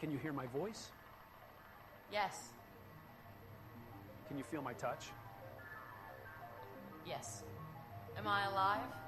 Can you hear my voice? Yes. Can you feel my touch? Yes. Am I alive?